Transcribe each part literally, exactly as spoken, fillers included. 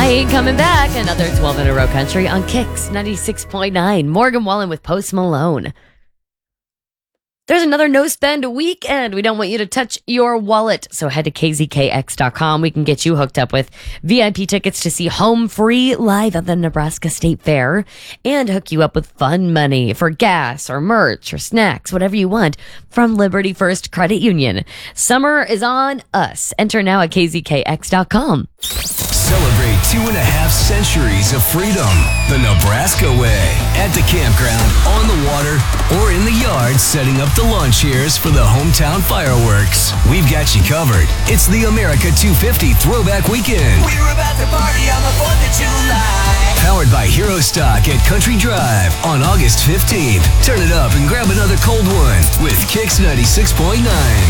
I Ain't Coming Back, another twelve in a row country on Kicks ninety-six point nine. Morgan Wallen with Post Malone. There's another no spend weekend. We don't want you to touch your wallet. So head to K Z K X dot com. We can get you hooked up with V I P tickets to see Home Free live at the Nebraska State Fair and hook you up with fun money for gas or merch or snacks, whatever you want from Liberty First Credit Union. Summer is on us. Enter now at K Z K X dot com. Celebrate two and a half centuries of freedom the Nebraska way. At the campground, on the water, or in the yard setting up the lawn chairs for the hometown fireworks. We've got you covered. It's the America two fifty Throwback Weekend. We're about to party on the fourth of July. Powered by Hero Stock at Country Drive on August fifteenth. Turn it up and grab another cold one with Kicks ninety-six point nine.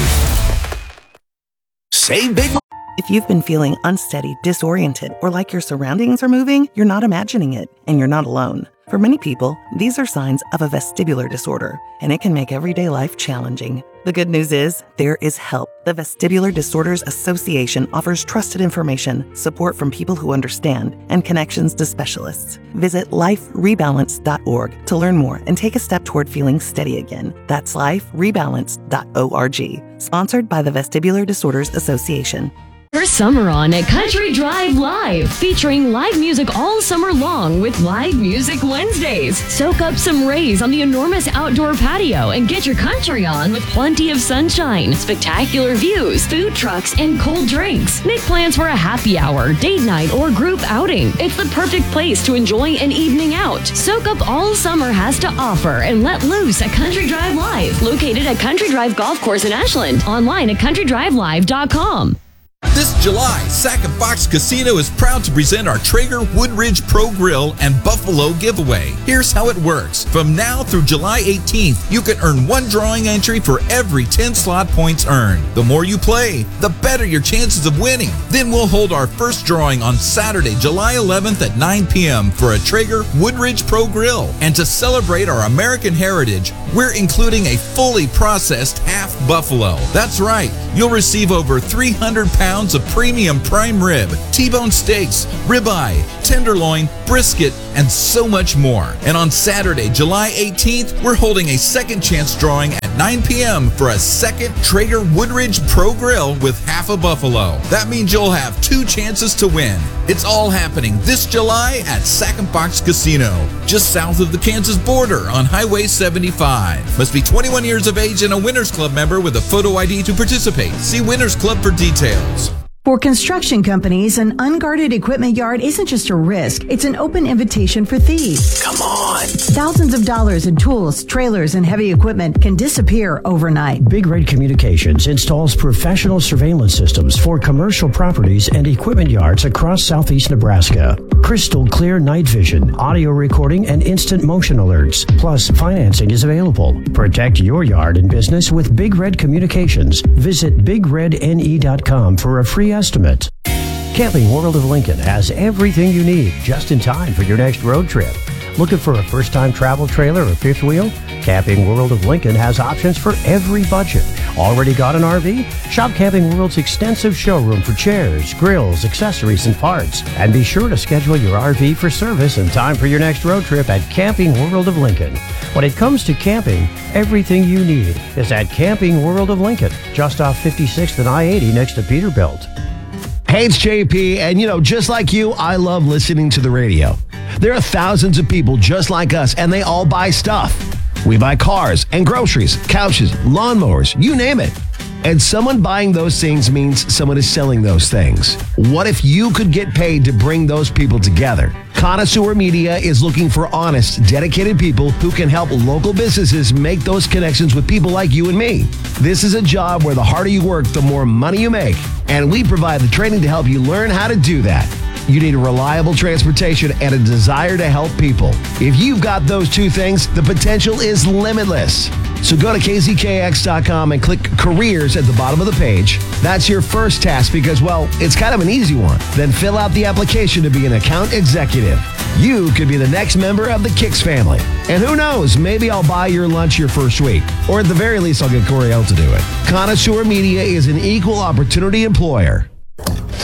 Save big. If you've been feeling unsteady, disoriented, or like your surroundings are moving, you're not imagining it, and you're not alone. For many people, these are signs of a vestibular disorder, and it can make everyday life challenging. The good news is, there is help. The Vestibular Disorders Association offers trusted information, support from people who understand, and connections to specialists. Visit life rebalance dot org to learn more and take a step toward feeling steady again. That's life rebalance dot org. Sponsored by the Vestibular Disorders Association. Your summer on at Country Drive Live, featuring live music all summer long with Live Music Wednesdays. Soak up some rays on the enormous outdoor patio and get your country on with plenty of sunshine, spectacular views, food trucks, and cold drinks. Make plans for a happy hour, date night, or group outing. It's the perfect place to enjoy an evening out. Soak up all summer has to offer and let loose at Country Drive Live, located at Country Drive Golf Course in Ashland. Online at country drive live dot com. This July, Sac and Fox Casino is proud to present our Traeger Woodridge Pro Grill and Buffalo giveaway. Here's how it works. From now through July eighteenth, you can earn one drawing entry for every ten slot points earned. The more you play, the better your chances of winning. Then we'll hold our first drawing on Saturday, July eleventh at nine p.m. for a Traeger Woodridge Pro Grill. And to celebrate our American heritage, we're including a fully processed half buffalo. That's right, you'll receive over three hundred pounds of premium prime rib, T-bone steaks, ribeye, tenderloin, brisket, and so much more. And on Saturday, July eighteenth, we're holding a second chance drawing at nine p.m. for a second Traeger Woodridge Pro Grill with half a buffalo. That means you'll have two chances to win. It's all happening this July at Sac and Fox Casino, just south of the Kansas border on Highway seventy-five. Must be twenty-one years of age and a Winners Club member with a photo I D to participate. See Winners Club for details. For construction companies, an unguarded equipment yard isn't just a risk, it's an open invitation for thieves. Come on. Thousands of dollars in tools, trailers, and heavy equipment can disappear overnight. Big Red Communications installs professional surveillance systems for commercial properties and equipment yards across southeast Nebraska. Crystal clear night vision, audio recording, and instant motion alerts. Plus, financing is available. Protect your yard and business with Big Red Communications. Visit big red n e dot com for a free estimate. Camping World of Lincoln has everything you need just in time for your next road trip. Looking for a first-time travel trailer or fifth wheel? Camping World of Lincoln has options for every budget. Already got an R V? Shop Camping World's extensive showroom for chairs, grills, accessories, and parts. And be sure to schedule your R V for service in time for your next road trip at Camping World of Lincoln. When it comes to camping, everything you need is at Camping World of Lincoln, just off fifty-sixth and I eighty next to Peterbilt. Hey, it's J P, and you know, just like you, I love listening to the radio. There are thousands of people just like us, and they all buy stuff. We buy cars and groceries, couches, lawnmowers, you name it. And someone buying those things means someone is selling those things. What if you could get paid to bring those people together? Connoisseur Media is looking for honest, dedicated people who can help local businesses make those connections with people like you and me. This is a job where the harder you work, the more money you make. And we provide the training to help you learn how to do that. You need a reliable transportation and a desire to help people. If you've got those two things, the potential is limitless. So go to K Z K X dot com and click Careers at the bottom of the page. That's your first task because, well, it's kind of an easy one. Then fill out the application to be an account executive. You could be the next member of the Kicks family. And who knows, maybe I'll buy your lunch your first week. Or at the very least, I'll get Coriel to do it. Connoisseur Media is an equal opportunity employer. Now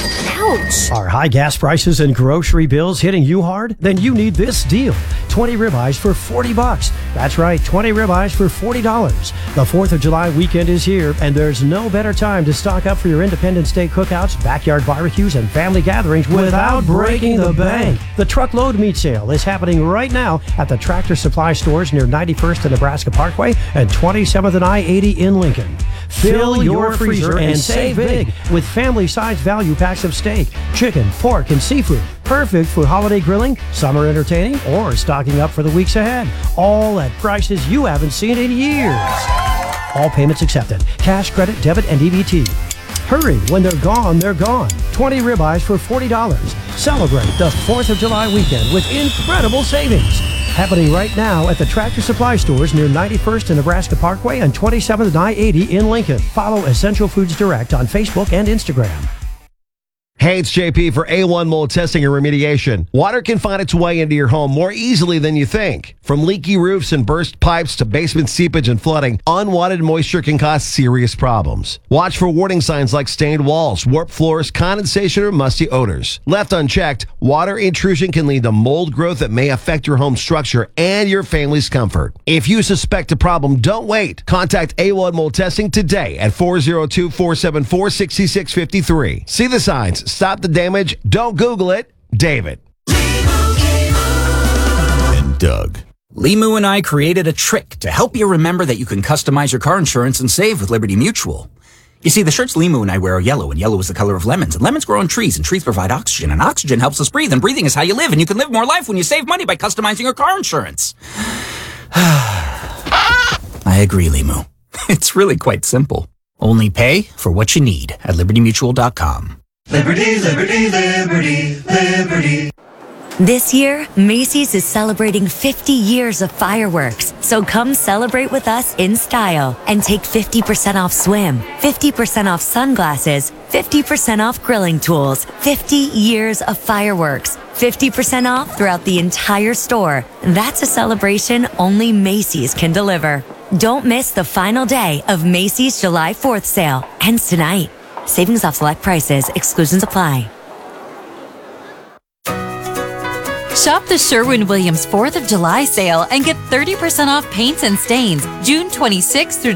Ouch! Are high gas prices and grocery bills hitting you hard? Then you need this deal. twenty ribeyes for forty bucks. That's right, twenty ribeyes for forty dollars. The fourth of July weekend is here, and there's no better time to stock up for your Independence Day cookouts, backyard barbecues, and family gatherings without breaking the bank. The truckload meat sale is happening right now at the Tractor Supply stores near ninety-first and Nebraska Parkway and twenty-seventh and I eighty in Lincoln. Fill your freezer and save big with family-sized value packs of steak, chicken, pork, and seafood. Perfect for holiday grilling, summer entertaining, or stocking up for the weeks ahead. All at prices you haven't seen in years. All payments accepted. Cash, credit, debit, and E B T. Hurry, when they're gone, they're gone. twenty ribeyes for forty dollars. Celebrate the fourth of July weekend with incredible savings. Happening right now at the Tractor Supply stores near ninety-first and Nebraska Parkway and twenty-seventh and I eighty in Lincoln. Follow Essential Foods Direct on Facebook and Instagram. Hey, it's J P for A one Mold Testing and Remediation. Water can find its way into your home more easily than you think. From leaky roofs and burst pipes to basement seepage and flooding, unwanted moisture can cause serious problems. Watch for warning signs like stained walls, warped floors, condensation, or musty odors. Left unchecked, water intrusion can lead to mold growth that may affect your home structure and your family's comfort. If you suspect a problem, don't wait. Contact A one Mold Testing today at four oh two, four seven four, six six five three. See the signs. Stop the damage. Don't Google it. David. And Doug. Limu and I created a trick to help you remember that you can customize your car insurance and save with Liberty Mutual. You see, the shirts Limu and I wear are yellow, and yellow is the color of lemons, and lemons grow on trees, and trees provide oxygen, and oxygen helps us breathe, and breathing is how you live, and you can live more life when you save money by customizing your car insurance. I agree, Limu. It's really quite simple. Only pay for what you need at liberty mutual dot com. Liberty, liberty, liberty, liberty. This year, Macy's is celebrating fifty years of fireworks. So come celebrate with us in style and take fifty percent off swim, fifty percent off sunglasses, fifty percent off grilling tools, fifty years of fireworks, fifty percent off throughout the entire store. That's a celebration only Macy's can deliver. Don't miss the final day of Macy's July fourth sale. Ends tonight. Savings off select prices. Exclusions apply. Shop the Sherwin-Williams fourth of July sale and get thirty percent off paints and stains June twenty-sixth through